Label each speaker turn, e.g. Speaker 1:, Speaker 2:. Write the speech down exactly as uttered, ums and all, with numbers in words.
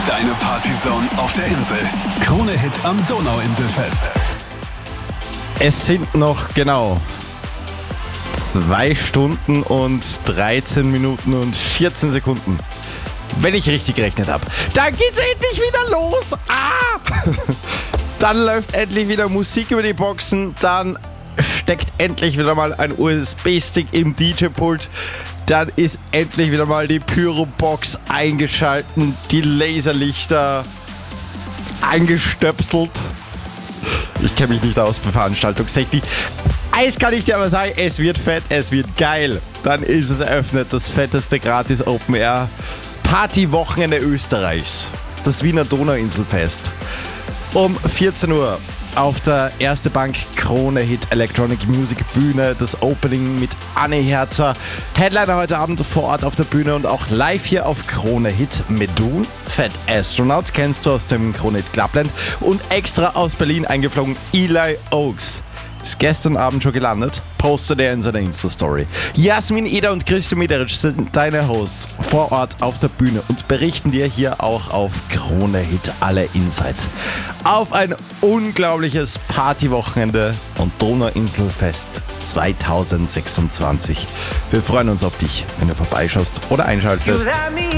Speaker 1: Deine Partyzone auf der Insel. Krone-Hit am Donauinselfest.
Speaker 2: Es sind noch genau zwei Stunden und dreizehn Minuten und vierzehn Sekunden. Wenn ich richtig gerechnet habe. Dann geht's endlich wieder los. Ah! Dann läuft endlich wieder Musik über die Boxen. Dann steckt endlich wieder mal ein U S B-Stick im D J-Pult. Dann ist endlich wieder mal die Pyro-Box eingeschalten. Die Laserlichter eingestöpselt. Ich kenne mich nicht aus bei Veranstaltungstechnik. Eins kann ich dir aber sagen, es wird fett, es wird geil. Dann ist es eröffnet, das fetteste gratis Open Air Partywochenende Österreichs. Das Wiener Donauinselfest. Um vierzehn Uhr auf der Erste Bank Krone-Hit Electronic Music Bühne. Das Opening mit Anne Herzer. Headliner heute Abend vor Ort auf der Bühne und auch live hier auf Krone-Hit Medun. Fat Astronaut kennst du aus dem Krone-Hit Clubland. Und extra aus Berlin eingeflogen Eli Oaks. Ist gestern Abend schon gelandet, postet er in seiner Insta-Story. Jasmin Eder und Christian Mederich sind deine Hosts vor Ort auf der Bühne und berichten dir hier auch auf Krone-Hit alle Insights. Auf ein unglaubliches Partywochenende und Donauinselfest zwanzig sechsundzwanzig. Wir freuen uns auf dich, wenn du vorbeischaust oder einschaltest.